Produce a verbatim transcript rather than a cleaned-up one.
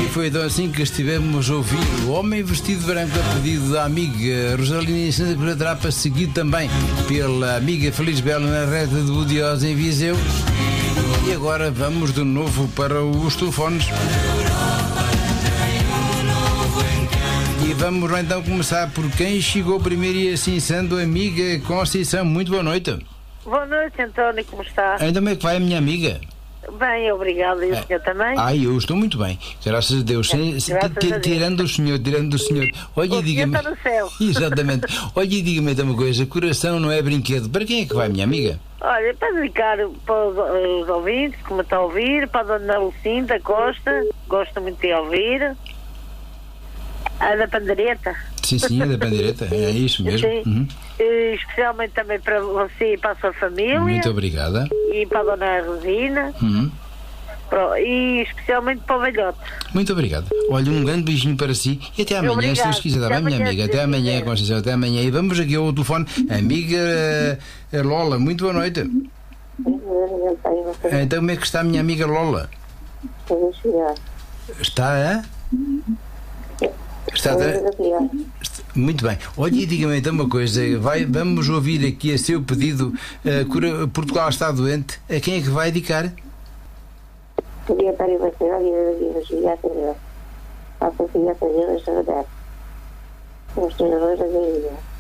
E foi então assim que estivemos a ouvir o Homem Vestido de Branco a pedido da amiga Rosalina Santa Cruz da Trapa, seguido também pela amiga Feliz Bela na reta de Budiosa em Viseu. E agora vamos de novo para os telefones. E vamos lá então começar por quem chegou primeiro e assim sendo, amiga Conceição. Muito boa noite. Boa noite, António, como está? Ainda bem que vai a minha amiga. Bem, obrigado. E o senhor também? Ai, eu estou muito bem, graças a Deus. É, Se, graças t- a Deus. tirando o senhor, tirando o senhor. Olha, O diga-me. senhor está no céu. Exatamente. Olha, e diga-me então uma coisa: coração não é brinquedo. Para quem é que vai, minha amiga? Olha, para dedicar para os, os ouvintes, como está a ouvir, para a dona Lucinda Costa, gosto muito de ouvir. A da Pandereta. Sim, sim, é da Bandeireta, é isso mesmo. Sim. Uhum. E especialmente também para você e para a sua família. Muito obrigada. E para a dona Rosina. Uhum. Pro- E especialmente para o velhote. Muito obrigado. Olha, um grande beijinho para si e até amanhã, Obrigado. se Deus quiser. Está Até bem, minha amanhã, amiga? se Até Deus amanhã, quiser. Conceição, até amanhã. E vamos aqui ao telefone. Amiga eh, Lola, muito boa noite. Então, como é que está a minha amiga Lola? Está a? Está a... Muito bem. Olha, e diga-me então uma coisa. Vai, vamos ouvir aqui a seu pedido. Uh, cura, Portugal está doente. A quem é que vai dedicar? Queria estar em Barcelona e eu cheguei a fazer. A Sofia fazer a chorar. Os treinadores da vida.